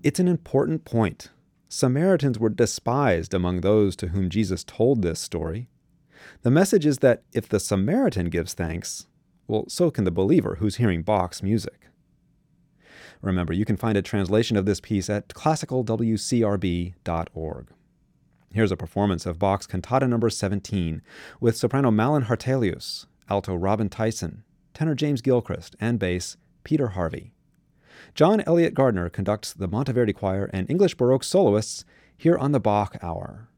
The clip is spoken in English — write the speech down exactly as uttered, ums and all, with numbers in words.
It's an important point. Samaritans were despised among those to whom Jesus told this story. The message is that if the Samaritan gives thanks, well, so can the believer who's hearing Bach's music. Remember, you can find a translation of this piece at classical w c r b dot org. Here's a performance of Bach's Cantata number seventeen with soprano Malin Hartelius, alto Robin Tyson, tenor James Gilchrist, and bass Peter Harvey. John Elliott Gardner conducts the Monteverdi Choir and English Baroque soloists here on the Bach Hour.